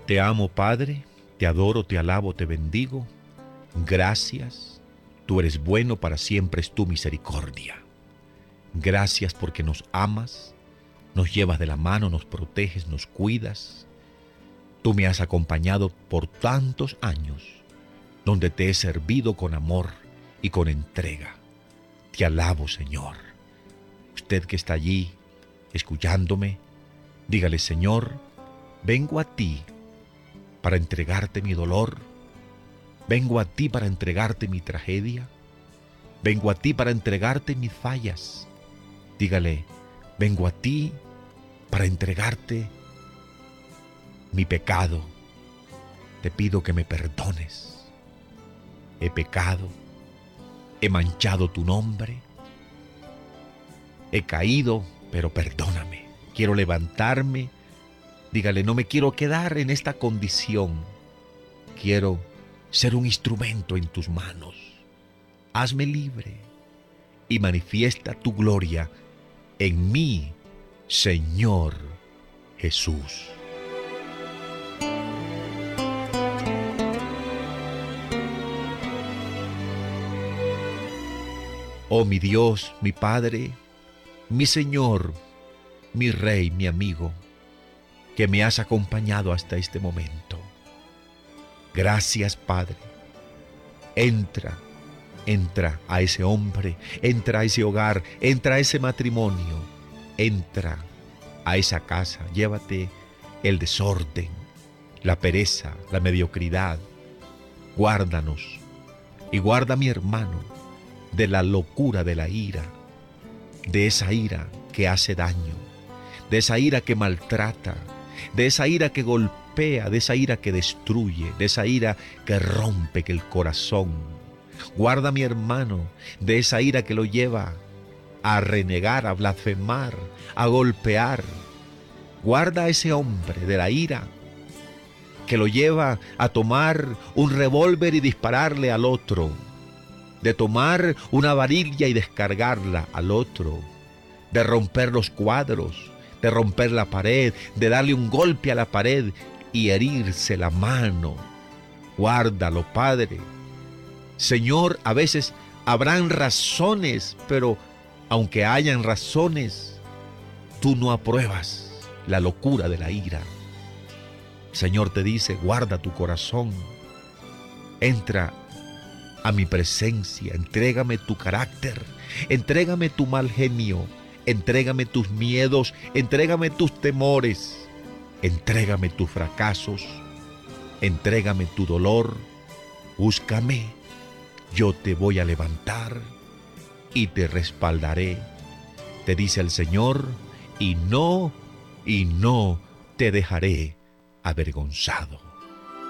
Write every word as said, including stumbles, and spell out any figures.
Te amo, Padre, te adoro, te alabo, te bendigo. Gracias, tú eres bueno, para siempre es tu misericordia. Gracias porque nos amas, nos llevas de la mano, nos proteges, nos cuidas. Tú me has acompañado por tantos años, donde te he servido con amor y con entrega. Te alabo, Señor. Usted que está allí, escuchándome, dígale: Señor, vengo a ti para entregarte mi dolor. Vengo a ti para entregarte mi tragedia. Vengo a ti para entregarte mis fallas. Dígale: vengo a ti para entregarte mi pecado. Te pido que me perdones. He pecado, he manchado tu nombre, he caído, pero perdóname. Quiero levantarme. Dígale: no me quiero quedar en esta condición. Quiero ser un instrumento en tus manos. Hazme libre y manifiesta tu gloria en mí, Señor Jesús. Oh mi Dios, mi Padre, mi Señor, mi Rey, mi amigo, que me has acompañado hasta este momento. Gracias, Padre. Entra, entra a ese hombre, entra a ese hogar, entra a ese matrimonio, entra a esa casa. Llévate el desorden, la pereza, la mediocridad. Guárdanos y guarda a mi hermano de la locura de la ira, de esa ira que hace daño, de esa ira que maltrata, de esa ira que golpea, de esa ira que destruye, de esa ira que rompe el corazón. Guarda a mi hermano de esa ira que lo lleva a renegar, a blasfemar, a golpear. Guarda a ese hombre de la ira que lo lleva a tomar un revólver y dispararle al otro, de tomar una varilla y descargarla al otro, de romper los cuadros, de romper la pared, de darle un golpe a la pared y herirse la mano. Guárdalo, Padre. Señor, a veces habrán razones, pero aunque hayan razones, tú no apruebas la locura de la ira. Señor te dice: guarda tu corazón, entra a mi presencia, entrégame tu carácter, entrégame tu mal genio, entrégame tus miedos, entrégame tus temores, entrégame tus fracasos, entrégame tu dolor. Búscame, yo te voy a levantar y te respaldaré, te dice el Señor, y no, y no te dejaré avergonzado.